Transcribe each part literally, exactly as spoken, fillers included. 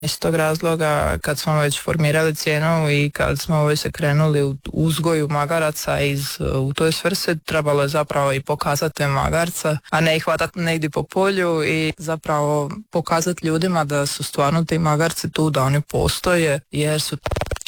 Iz tog razloga kad smo već formirali cijenu i kad smo već se krenuli u uzgoju magaraca iz, u toj svrsi, trebalo je zapravo i pokazati te magarca, a ne ih hvatati negdje po polju i zapravo pokazati ljudima da su stvarno ti magarci tu, da oni postoje, jer su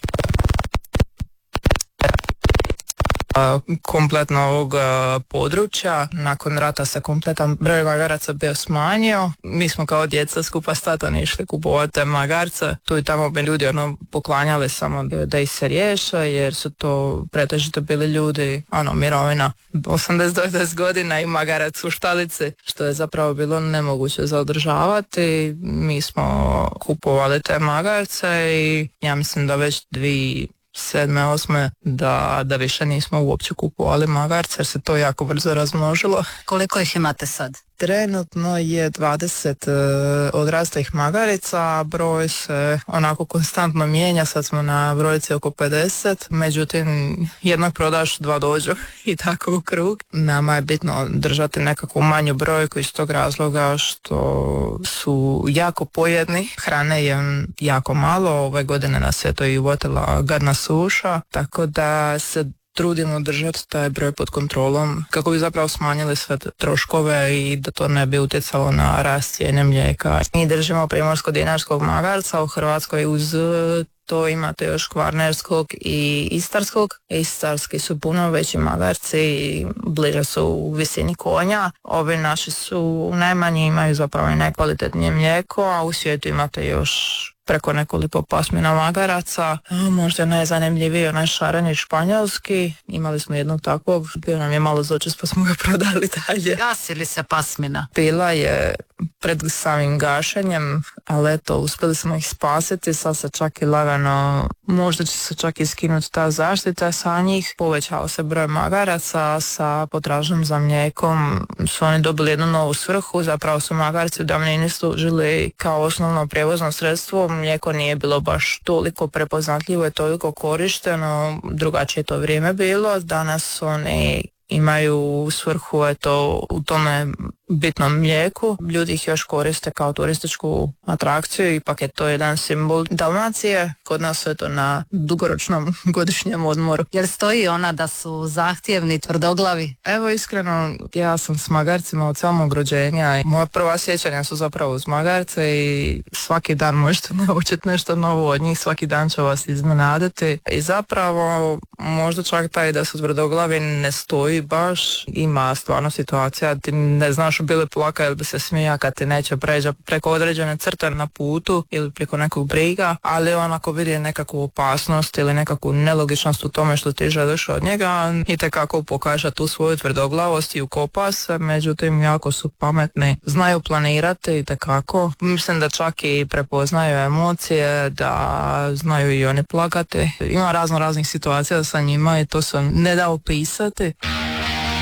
kompletno ovog područja. Nakon rata se kompletan broj magaraca bio smanjio. Mi smo kao djeca skupa s tatom išli kupovati te magarce. Tu i tamo bi ljudi ono poklanjali samo da ih se riješe, jer su to pretežito bili ljudi, ono, mirovina osamdeset do devedeset godina i magarac u štalici, što je zapravo bilo nemoguće za održavati. Mi smo kupovali te magarce i ja mislim da već dvije sedme, osme, da, da više nismo uopće kupovali magarce jer se to jako brzo razmnožilo. Koliko ih imate sad? Trenutno je dvadeset uh, odraslih magarica, broj se onako konstantno mijenja, sad smo na brojci oko pedeset, međutim jednog prodaš, dva dođu i tako u krug. Nama je bitno držati nekakvu manju brojku iz tog razloga što su jako pojedni, hrane je jako malo, ove godine nas je to i uvotila gadna suša, tako da se trudimo držati taj broj pod kontrolom kako bi zapravo smanjili sve troškove i da to ne bi utjecalo na rast cijene mlijeka. Mi držimo primorsko-dinarskog magarca, u Hrvatskoj uz to imate još kvarnerskog i istarskog. Istarski su puno veći magarci i bliže su u visini konja. Ovi naši su najmanji, imaju zapravo i najkvalitetnije mlijeko, a u svijetu imate još preko nekoliko pasmina magaraca. Možda najzanimljiviji onaj šareni španjolski. Imali smo jednog takvog, bio nam je malo zočest pa smo ga prodali dalje. Gasi li se pasmina? Bila je pred samim gašenjem, ali eto, uspjeli smo ih spasiti, sad se čak i lagano, možda će se čak i skinuti ta zaštita sa njih. Povećao se broj magaraca, sa potražnjom za mlijekom su oni dobili jednu novu svrhu, zapravo su magarci u davnini služili kao osnovno prijevozno sredstvo, mlijeko nije bilo baš toliko prepoznatljivo i toliko korišteno, drugačije je to vrijeme bilo, danas oni imaju svrhu eto u tome bitnom mlijeku. Ljudi ih još koriste kao turističku atrakciju, ipak je to jedan simbol Dalmacije. Kod nas je to na dugoročnom godišnjem odmoru. Jer stoji ona da su zahtjevni, tvrdoglavi? Evo iskreno, ja sam s magarcima od samog rođenja i moja prva sjećanja su zapravo uz magarce i svaki dan možete naučiti nešto novo od njih, svaki dan će vas iznenaditi i zapravo možda čak taj da su tvrdoglavi ne stoji baš. Ima stvarno situacija, ti ne znaš bi li plaka ili bi se smija kad ti neće pređa preko određene crte na putu ili preko nekog briga, ali on ako vidi nekakvu opasnost ili nekakvu nelogičnost u tome što ti želiš od njega, itekako pokaže tu svoju tvrdoglavost i ukopa se, međutim jako su pametni, znaju planirati itekako, mislim da čak i prepoznaju emocije, da znaju i oni plakati. Ima razno raznih situacija sa njima i to se ne da opisati.